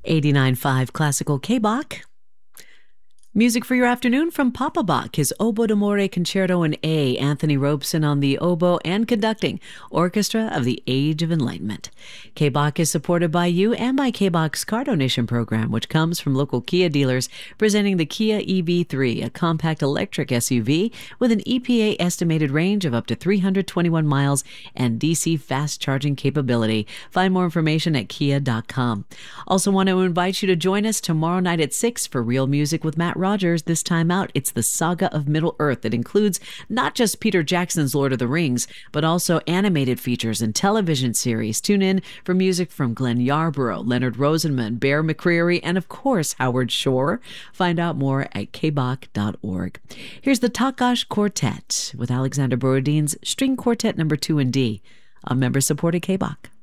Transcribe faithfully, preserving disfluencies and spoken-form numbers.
eighty-nine point five Classical K-Bach. Music for your afternoon from Papa Bach, his Oboe d'Amore Concerto in A, Anthony Robeson on the oboe and conducting Orchestra of the Age of Enlightenment. K-Bach is supported by you and by K-Bach's car donation program, which comes from local Kia dealers, presenting the Kia E V three, a compact electric S U V with an E P A estimated range of up to three hundred twenty-one miles and D C fast charging capability. Find more information at kia dot com. Also want to invite you to join us tomorrow night at six for Real Music with Matt Rogers. This time out, it's the Saga of Middle-earth that includes not just Peter Jackson's Lord of the Rings, but also animated features and television series. Tune in for music from Glenn Yarborough, Leonard Rosenman, Bear McCreary, and of course, Howard Shore. Find out more at k bach dot org. Here's the Takács Quartet with Alexander Borodin's String Quartet number two in D, a member-supported K-Bach.